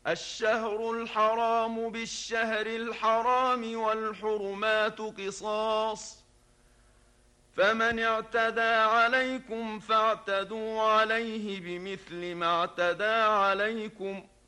الشهر الحرام بالشهر الحرام والحرمات قصاص، فمن اعتدى عليكم فاعتدوا عليه بمثل ما اعتدى عليكم،